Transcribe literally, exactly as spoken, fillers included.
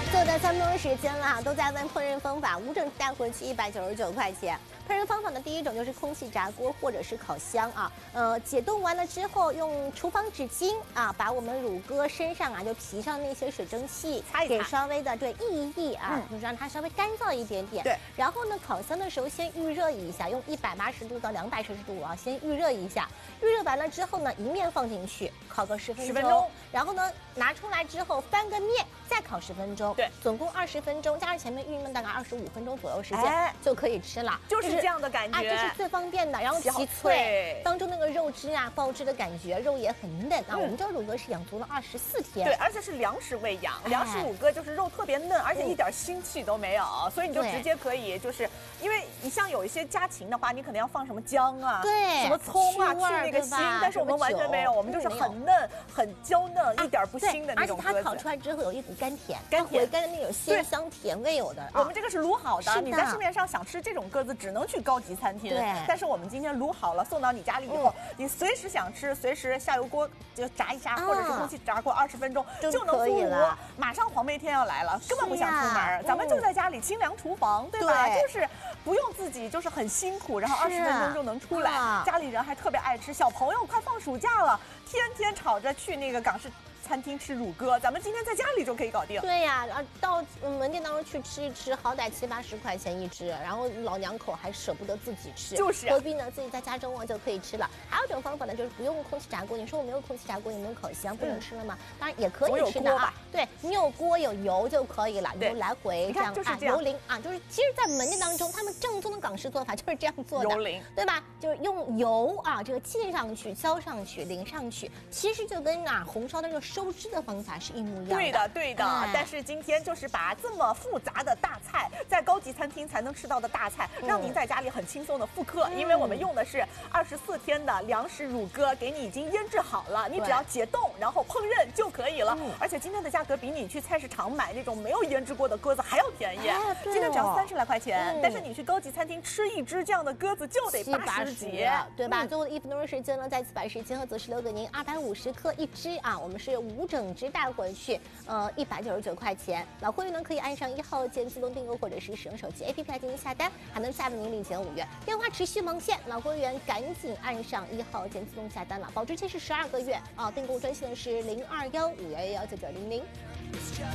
就在三分钟时间了，都在问烹饪方法，无整带回去一百九十九块钱。烹饪方法的第一种就是空气炸锅或者是烤箱啊，呃，解冻完了之后，用厨房纸巾啊，把我们乳鸽身上啊就皮上那些水蒸气擦一擦， 给稍微的对熨一熨啊， 嗯、 就是让它稍微干燥一点点。 对。 然后呢，烤箱的时候先预热一下，用一百八十度到两百摄氏度啊，先预热一下。预热完了之后呢，一面放进去烤个十分钟。十分钟。然后呢，拿出来之后翻个面，再烤十分钟。 对。总共二十分钟，加上前面预焖大概二十五分钟左右时间、哎、就可以吃了， 就是这样的感觉， 啊，这是最方便的。然后其脆，当中那个肉汁啊，爆汁的感觉，肉也很嫩啊。嗯、我们这乳鸽是养足了二十四天， 对，而且是粮食喂养，粮食乳鸽就是肉特别嫩，而且一点腥气都没有，嗯、所以你就直接可以，就是因为你像有一些家禽的话，你可能要放什么姜啊， 对， 什么葱啊，去那个腥，但是我们完全没有，我们就是很嫩、很娇嫩，一点不腥的那种鸽子。 而且它烤出来之后有一股甘甜， 甘甜回甘的那种鲜香甜味有的。 我们这个是卤好的，你在市面上想吃这种鸽子，只能去高级餐厅。 对， 但是我们今天卤好了，送到你家里以后，你随时想吃，随时下油锅就炸一下，或者是空气炸锅二十分钟就能出炉。马上黄梅天要来了，根本不想出门，咱们就在家里清凉厨房，对吧？就是不用自己就是很辛苦，然后二十分钟就能出来。家里人还特别爱吃，小朋友快放暑假了，天天吵着去那个港式餐厅吃乳鸽，咱们今天在家里就可以搞定。 对呀、啊，到门店当中去吃一吃，好歹七八十块钱一只，然后老两口还舍不得自己吃， 就是、 啊、何必呢？自己在家中啊就可以吃了。还有一种方法呢，就是不用空气炸锅。你说我没有空气炸锅，也没有烤箱，不能吃了吗？嗯、当然也可以吃的啊。对你有锅有油就可以了，你就来回这样就是这样啊，油淋啊，就是其实，在门店当中，他们正宗的港式做法就是这样做的， 油淋， 对吧？就是用油啊，这个浸上去、浇上去、淋上去，其实就跟啊红烧的那个收汁的方法是一模一样的。 对的，对的。哎、但是今天就是把这么复杂的大菜，在高级餐厅才能吃到的大菜，嗯、让您在家里很轻松的复刻。嗯、因为我们用的是二十四天的粮食乳鸽，给你已经腌制好了，你只要解冻，然后烹饪就可以了。嗯、而且今天的价格比你去菜市场买那种没有腌制过的鸽子还要便宜。哎哦、今天只要三十来块钱，嗯、但是你去高级餐厅吃一只这样的鸽子就得八十几， 对吧？嗯、最后的一分钟时间呢，再次把时间和则是留给您，二百五十克一只啊，我们是无整只带回去。呃，一百九十九块钱，老会员呢可以按上一号键自动订购，或者是使用手机 A P P 来进行下单，还能再为您领减五元。电话持续忙线，老会员赶紧按上一号键自动下单了，保质期是十二个月啊！订购专线是零二幺五幺幺九九零零。